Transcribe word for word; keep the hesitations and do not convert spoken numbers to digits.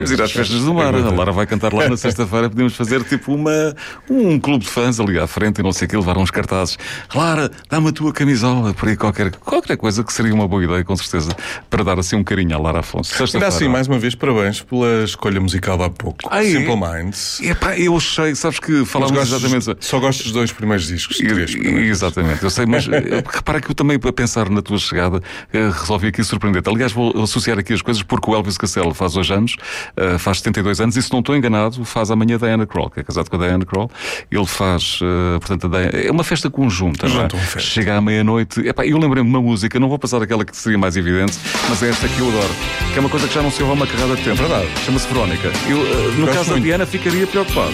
Vamos ir às festas do mar. A Lara vai cantar lá na sexta-feira. Podemos fazer tipo uma, um clube de fãs ali à frente e não sei o que, levar uns cartazes. Lara, dá-me a tua camisola. Por aí qualquer, qualquer coisa que seria uma boa ideia, com certeza, para dar assim um carinho à Lara Afonso. Ainda assim, mais uma vez, parabéns pela escolha musical de há pouco. Ah, é? Simple Minds. Epá, eu achei, sabes que falámos Gostes, exatamente. Só gosto dos dois primeiros discos. Três primeiros. Exatamente, eu sei, mas repara que eu também, para pensar na tua chegada, resolvi aqui surpreender-te. Aliás, vou associar aqui as coisas porque o Elvis Costello faz hoje anos, faz setenta e dois anos, e se não estou enganado, faz amanhã a Diana Krall, que é casado com a Diana Krall. Ele faz, portanto, a Diana, é uma festa conjunta. Junto, é? uma festa. Chega à meia-noite. Epá, eu lembrei-me de uma música, não vou passar aquela que seria mais evidente, mas é esta que eu adoro, que é uma coisa que já não se ouve há uma carrada de tempo. Verdade. Chama-se Verónica. Eu, no Gosto caso muito. da Diana, ficaria preocupado.